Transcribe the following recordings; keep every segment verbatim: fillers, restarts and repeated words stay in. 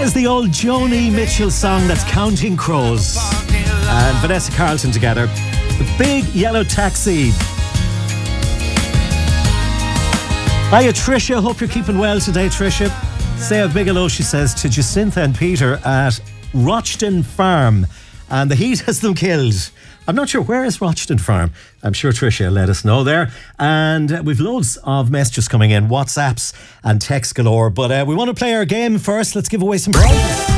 Is the old Joni Mitchell song that's Counting Crows. And Vanessa Carlton together. The Big Yellow Taxi. Hiya Tricia, hope you're keeping well today, Tricia. Say a big hello, she says, to Jacintha and Peter at Rochton Farm. And the heat has them killed. I'm not sure, where is Rochton Farm? I'm sure Tricia will let us know there. And uh, we've loads of messages coming in, WhatsApps and text galore. But uh, we want to play our game first. Let's give away some prizes.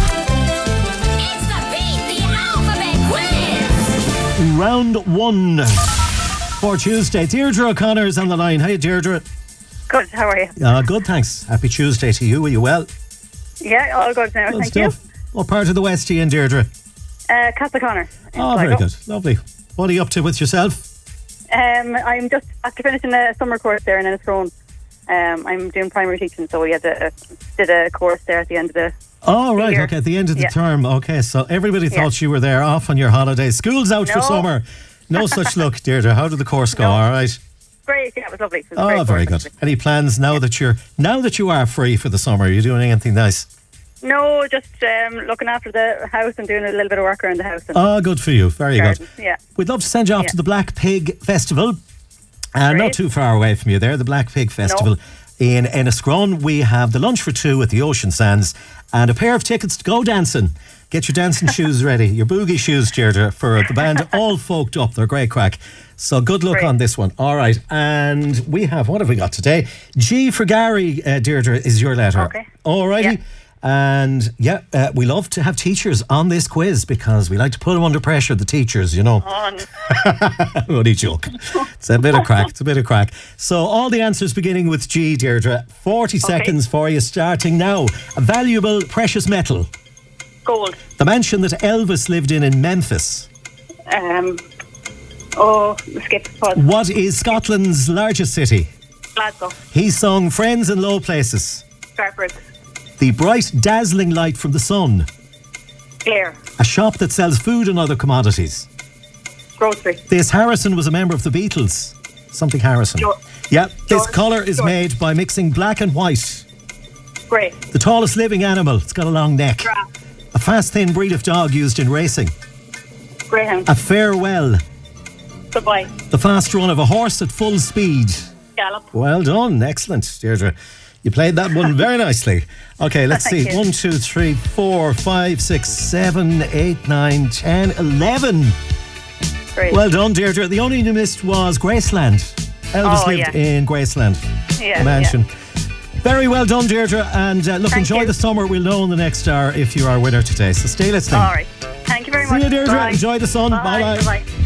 It's the Beat the Alphabet Quiz. Round one for Tuesday. Deirdre O'Connor's on the line. Hi, Deirdre. Good, how are you? Uh, good, thanks. Happy Tuesday to you. Are you well? Yeah, all good now, Good thank stuff. What part of the West are you in, Deirdre? you. Uh, Castle Connor. Oh, very good. Lovely. What are you up to with yourself? Um, I'm just after finishing a summer course there in Enniscrone. Um, I'm doing primary teaching, so we had a, did a course there at the end of the Oh, right, year. okay, at the end of the Yeah. term. Okay, so everybody Yeah. thought you were there off on your holidays. School's out for No. summer. No such luck, Deirdre. How did the course go? No. All right. Great, yeah, it was lovely. It was a Oh, great very course, good. actually. Any plans now that you're now that you are free for the summer? Are you doing anything nice? No, just um, looking after the house and doing a little bit of work around the house. And Oh, good for you. Very garden. good. Yeah. We'd love to send you off Yeah. to the Black Pig Festival. Uh, not Great. too far away from you there, the Black Pig Festival in Enniscrone. We have the lunch for two at the Ocean Sands and a pair of tickets to go dancing. Get your dancing shoes ready, your boogie shoes, Deirdre, for the band All Folked Up. They're great crack. So good luck Great. on this one. All right. And we have, what have we got today? G for Gary, uh, Deirdre, is your letter. Okay. All righty. Yeah. And yeah, uh, we love to have teachers on this quiz because we like to put them under pressure, the teachers, you know. On. Only joke. It's a bit of crack. It's a bit of crack. So all the answers beginning with G, Deirdre. forty seconds for you starting now. A valuable precious metal. Gold. The mansion that Elvis lived in in Memphis. Um, oh, skip. Pause. What is Scotland's largest city? Glasgow. He sung Friends in Low Places. Starford. The bright, dazzling light from the sun. Clare. A shop that sells food and other commodities. Grocery. This Harrison was a member of the Beatles. Something Harrison. George. Yeah, this George. colour is George. made by mixing black and white. Grey. The tallest living animal. It's got a long neck. Giraffe. A fast, thin breed of dog used in racing. Greyhound. A farewell. Goodbye. The fast run of a horse at full speed. Gallop. Well done. Excellent, Deirdre. You played that one very nicely. Okay, let's see. Thank you. One, two, three, four, five, six, seven, eight, nine, ten, eleven. Great. Well done, Deirdre. The only you missed was Graceland. Elvis Oh, lived yeah. in Graceland, Yeah, the mansion. yeah. Very well done, Deirdre. And uh, look, Thank enjoy you. the summer. We'll know in the next hour if you are a winner today. So stay listening. All right. Thank you very See much. you, Deirdre. Bye. Enjoy the sun. Bye. Bye-bye. Bye-bye.